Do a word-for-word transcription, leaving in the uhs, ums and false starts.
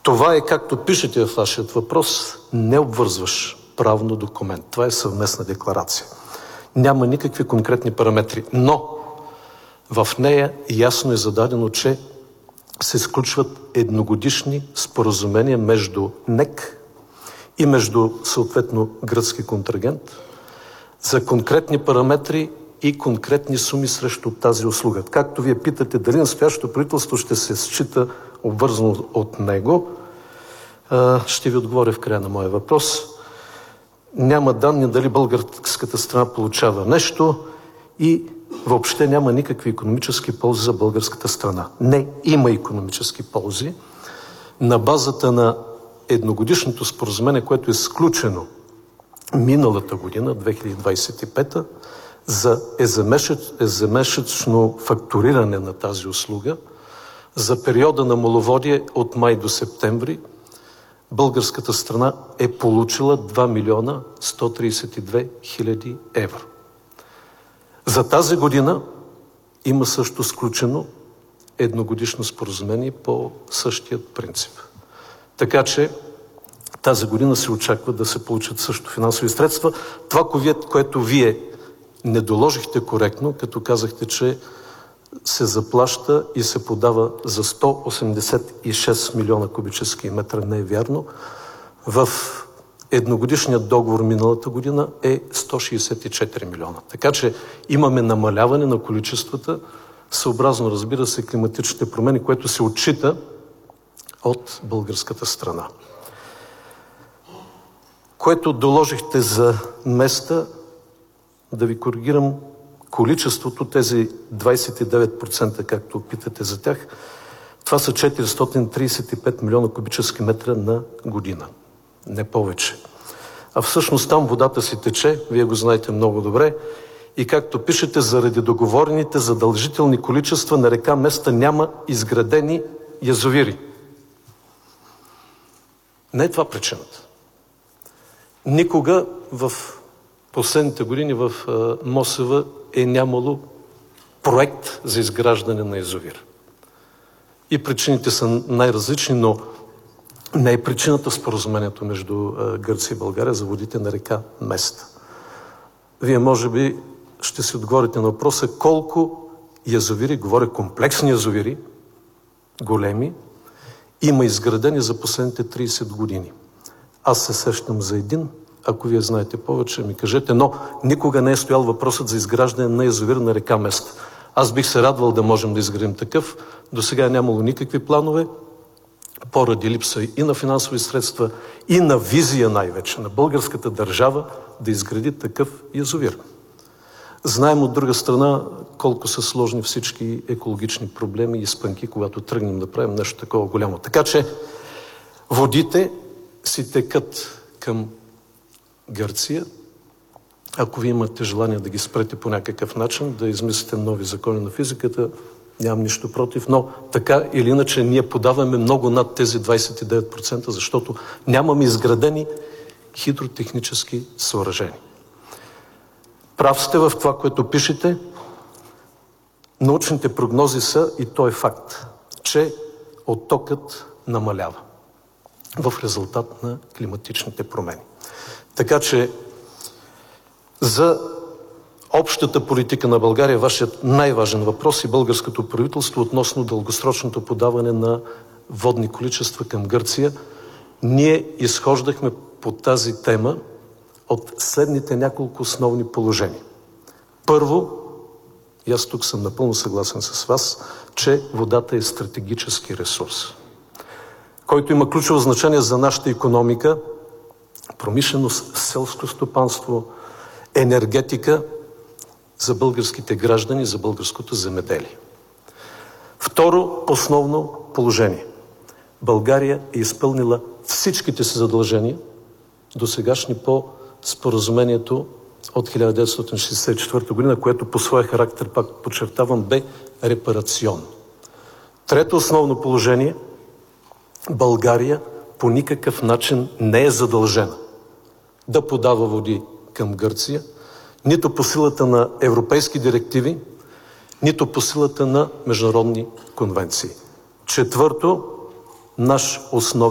Това е, както пишете в вашия въпрос, необвързващ правно документ. Това е съвместна декларация. Няма никакви конкретни параметри, но в нея ясно е зададено, че се сключват едногодишни споразумения между НЕК и между съответно гръцки контрагент за конкретни параметри и конкретни суми срещу тази услуга. Както вие питате дали настоящото правителство ще се счита обвързано от него, ще ви отговоря в края на моя въпрос. Няма данни дали българската страна получава нещо и въобще няма никакви икономически ползи за българската страна. Не, има икономически ползи на базата на едногодишното споразумение, което е сключено миналата година, две хиляди двадесет и пета, за ежемесечно фактуриране на тази услуга за периода на маловодие от май до септември. Българската страна е получила два милиона сто тридесет и две хиляди евро. За тази година има също сключено едногодишно споразумение по същия принцип. Така че тази година се очаква да се получат също финансови средства. Това, което вие не доложихте коректно, като казахте, че се заплаща и се подава за сто осемдесет и шест милиона кубически метра, не е вярно. В едногодишният договор миналата година е сто шейсет и четири милиона. Така че имаме намаляване на количествата, съобразно, разбира се, климатичните промени, което се отчита от българската страна. Което доложихте за места, да ви коригирам количеството, тези двадесет и девет процента, както питате за тях, това са четиристотин тридесет и пет милиона кубически метра на година. Не повече. А всъщност там водата си тече, вие го знаете много добре, и както пишете, заради договорените задължителни количества на река Места няма изградени язовири. Не е това причината. Никога в последните години в МОСВ е нямало проект за изграждане на язовир. И причините са най-различни, но не е причината споразумението между Гърция и България за водите на река Места. Вие може би ще си отговорите на въпроса колко язовири, говоря комплексни язовири, големи, има изградени за последните тридесет години. Аз се сещам за един, ако вие знаете повече, ми кажете, но никога не е стоял въпросът за изграждане на язовир на река Места. Аз бих се радвал да можем да изградим такъв. До сега е нямало никакви планове, поради липса и на финансови средства, и на визия най-вече на българската държава да изгради такъв язовир. Знаем от друга страна колко са сложни всички екологични проблеми и спънки, когато тръгнем да правим нещо такова голямо. Така че водите си текат към Гърция. Ако ви имате желание да ги спрете по някакъв начин, да измислите нови закони на физиката, нямам нищо против, но така или иначе ние подаваме много над тези двадесет и девет процента, защото нямаме изградени хидротехнически съоръжения. Прав сте в това, което пишете. Научните прогнози са, и то е факт, че оттокът намалява в резултат на климатичните промени. Така че за общата политика на България, вашият най-важен въпрос и българското правителство относно дългосрочното подаване на водни количества към Гърция, ние изхождахме по тази тема от следните няколко основни положения. Първо, и аз тук съм напълно съгласен с вас, че водата е стратегически ресурс, който има ключово значение за нашата икономика, промишленост, селско стопанство, енергетика, за българските граждани, за българското земеделие. Второ основно положение. България е изпълнила всичките си задължения досегашни по споразумението от хиляда деветстотин шейсет и четвърта година, което по своя характер, пак подчертавам, бе репарационно. Трето основно положение. България по никакъв начин не е задължена да подава води към Гърция, нито по силата на европейски директиви, нито по силата на международни конвенции. Четвърто, наш основен